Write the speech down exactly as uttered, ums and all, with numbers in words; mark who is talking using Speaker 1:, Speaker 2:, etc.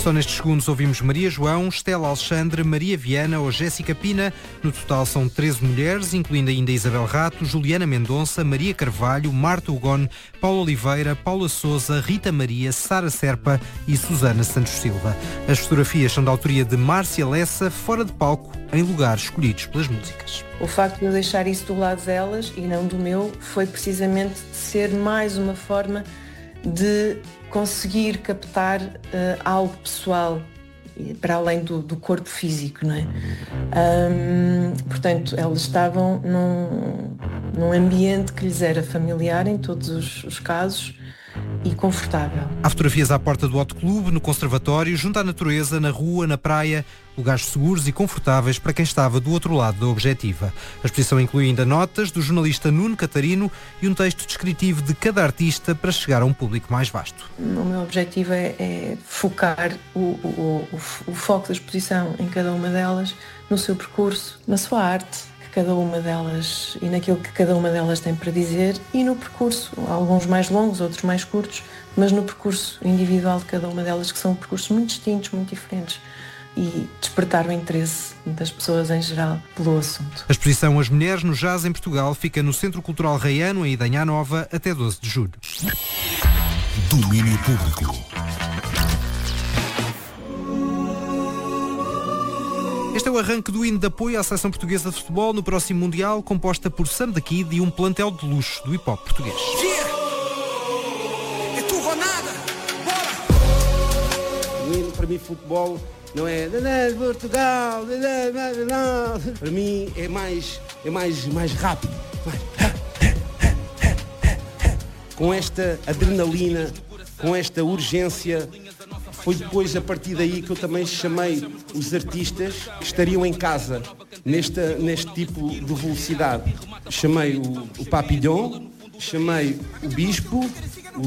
Speaker 1: Só nestes segundos ouvimos Maria João, Estela Alexandre, Maria Viana ou Jéssica Pina. No total são treze mulheres, incluindo ainda Isabel Rato, Juliana Mendonça, Maria Carvalho, Marta Ugone, Paula Oliveira, Paula Sousa, Rita Maria, Sara Serpa e Susana Santos Silva. As fotografias são da autoria de Márcia Lessa, fora de palco, em lugares escolhidos pelas músicas.
Speaker 2: O facto de eu deixar isso do lado delas e não do meu foi precisamente de ser mais uma forma de conseguir captar uh, algo pessoal para além do, do corpo físico, não é? Um, portanto, elas estavam num, num ambiente que lhes era familiar em todos os, os casos e confortável.
Speaker 1: Há fotografias à porta do Hot Club, no conservatório, junto à natureza, na rua, na praia, lugares seguros e confortáveis para quem estava do outro lado da objetiva. A exposição inclui ainda notas do jornalista Nuno Catarino e um texto descritivo de cada artista para chegar a um público mais vasto.
Speaker 2: O meu objetivo é, é focar o, o, o, o foco da exposição em cada uma delas, no seu percurso, na sua arte, cada uma delas e naquilo que cada uma delas tem para dizer e no percurso, alguns mais longos, outros mais curtos, mas no percurso individual de cada uma delas, que são percursos muito distintos, muito diferentes, e despertar o interesse das pessoas em geral pelo assunto.
Speaker 1: A exposição As Mulheres no Jazz em Portugal fica no Centro Cultural Raiano, em Idenha Nova, até doze de julho.
Speaker 3: Domínio Público.
Speaker 1: Este é o arranque do hino de apoio à Seleção Portuguesa de Futebol no próximo Mundial, composta por Sam da Kid e um plantel de luxo do hip-hop português.
Speaker 4: Yeah. É tudo ou nada. Bora! O hino, para mim, futebol não é Portugal, para mim é mais, é mais, mais rápido. Com esta adrenalina, com esta urgência. Foi depois, a partir daí, que eu também chamei os artistas que estariam em casa neste, neste tipo de velocidade. Chamei o, o Papillon, chamei o Bispo